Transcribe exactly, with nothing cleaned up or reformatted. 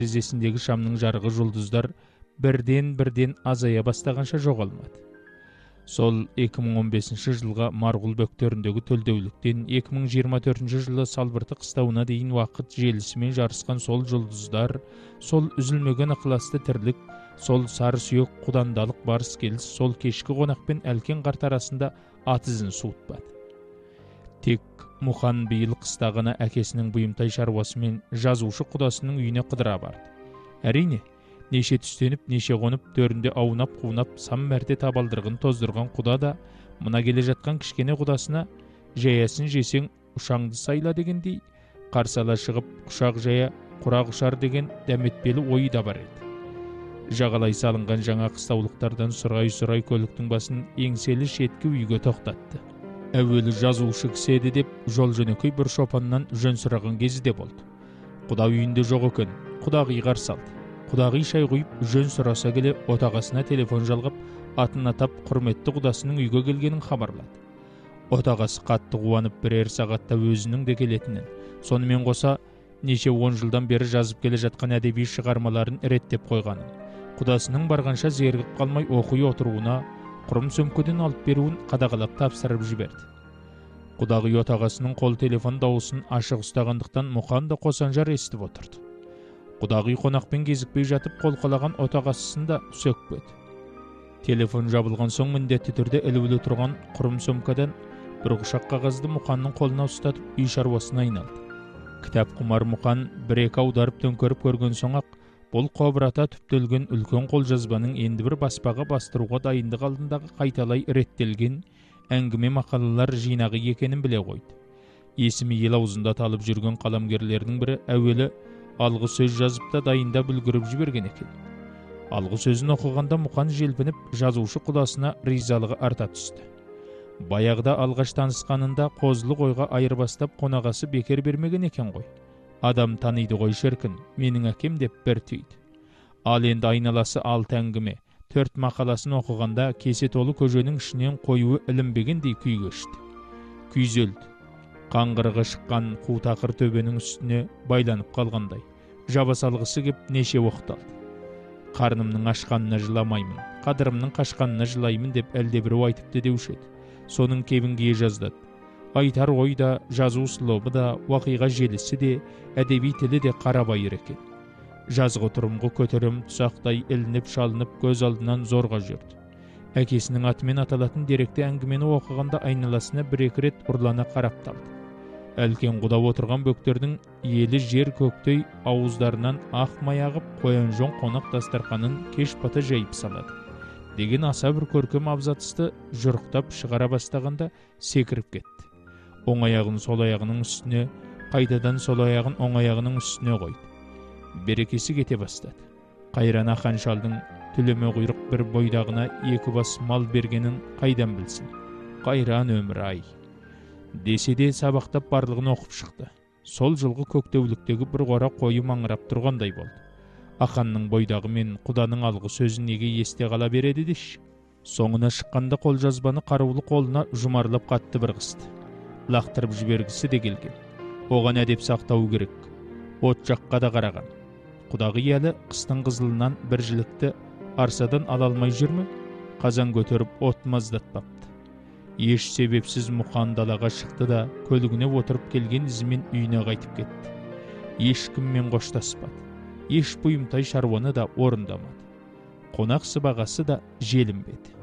терезесіндегі шамның жарығы жұлдыздар бірден-бірден азая бастағанша жоғалмады. Сол екі мың он бесінші жылға Марғұл бөктеріндегі төлдеуліктен екі мың жиырма төртінші жылы Салбырты қыстауына дейін уақыт желісімен жарысқан сол жұлдыздар, сол үзілмеген ықыласты тірлік, сол сары сүйек құдандалық барыс келіс, сол кешкі қонақпен әлкен қарт арасында ат ізін суытпады. Тек Мұқан биыл қыста ғана әкесінің бұйымтай шаруасымен жазушы құдасының үйіне қыдыра барды. Әрине, неше түстеніп, неше қонып, төрінде аунап-қунап, сан мәрте табалдырғын тоздырған құда да, мына келе жатқан кішкене құдасына жаясын жесең ұшаңды сайла дегендей, қарсала шығып, құшақ жая, құрақ ұшар деген дәметпелі ойы да бар еді. Жағалай салынған жаңа қыстаулықтардан сұрай-сұрай көліктің басын еңселі шеткі үйге тоқтатты. Әуелі жазушы кісі еді деп, жол жөнекей бір шопаннан жөн сұраған кезі де болды. Құда үйінде жоқ екен, құдағи қарсы алды. Құдағи шай құйып, жөн сұраса келе, отағасына телефон жалғап, атын атап, құрметті құдасының үйге келгенін хабарлады. Отағасы қатты қуанып, бірер сағатта өзінің де келетінін, сонымен қоса, неше он жылдан бері жазып келе жатқан әдеби шығармаларын реттеп қойғанын, құдасының барғанша зергіп қалмай оқи отыруына, құрым сөмкеден алып беруін қадағалап тапсырып жіберді. Құдағи отағасының қол телефон дауысын ашық ұстағандықтан Мұқан да қосанжар естіп отырды. Құдағи қонақпен кезікпей жатып қолқалаған отағасысын да сөкпеді. Телефон жабылған соң міндетті түрде ілулі тұрған құрым сөмкадан бір құшақ қағазды Мұқанның қолына ұстатып үй шаруасына айналды. Кітап құмар Мұқан бір-екі аударып төңкеріп көрген соң-ақ бұл қобырата түптелген үлкен қолжазбаның енді бір баспаға бастыруға дайындық алдындағы қайталай реттелген әңгіме мақалалар жинағы екенін біле қойды. Есімі ел аузында талып жүрген қаламгерлердің бірі әуелі алғы сөз жазып та дайындап үлгеріп жіберген екен. Алғы сөзін оқығанда Мұқан желпініп, жазушы құдасына ризалығы арта түсті. Баяғыда алғаш танысқанында қозылы қойға айырбастап қонағасы бекер бермеген екен ғой. Адам таниды ғой шіркін, менің әкем деп бір түйді. Ал енді айналасы алты әңгіме, төрт мақаласын оқығанда кесе толы көженің ішінен қоюы ілінбегендей күй кешті. Күйзелді. Қаңғырығы шыққан қу тақыр төбенің үстіне байланып қалғандай. Жаба салғысы кеп неше оқталды. Қарнымның ашқанына жыламаймын, қадырымның қашқанына жылаймын деп әлдебіреу айтыпты деуші еді. Соның кебінге жаздады. Айтар ой да, жазу слобы да, уақиға желісі де, әдеби тілі де қарабайыр екен. Жазғы тұрымғы көтерім тұсақтай ілініп шалынып көз алдынан зорға жүрді. Әкесінің атымен аталатын деректі әңгімені оқығанда айналасына бір-екі рет ұрлана қарап талды. Әлкен құда отырған бөктердің елі жер көктей ауыздарынан ақ май ағып қоян жон қонақ дастарханын кеш бата жайып салады деген аса бір көркем абзацты жұрықтап шығара бастағанда секіріп кетті. Оң аяғын сол аяғының үстіне, қайтадан сол аяғын оң аяғының үстіне қойды. Берекесі кете бастады. Қайран ақан шалдың түлеме құйрық бір бойдағына екі бас мал бергенін қайдан білсін. Қайран өмір ай. Десе де сабақтап барлығын оқып шықты. Сол жылғы көктеуліктегі бір қора қойы маңырап тұрғандай болды. Ақанның бойдағы мен құданың алғы сөзін неге есте қала береді деші. Соңына шыққанда қолжазбаны қарулы қолына жұмарлап қатты бір қысты. Лақтырып жібергісі де келген. Оған әдеп сақтау керек. От жаққа да қараған. Құдағи әлі қыстың қызылынан бір жілікті арсадан ала алмай жүрмі? Қазан көтеріп от маздатпапты. Еш себепсіз Мұқан далаға шықты да көлігіне отырып келген ізімен үйіне қайтып кетті. Ешкіммен қоштаспады. Еш бұйымтай шаруаны да орындамады. Қонақ сыбағасы да желінбеді.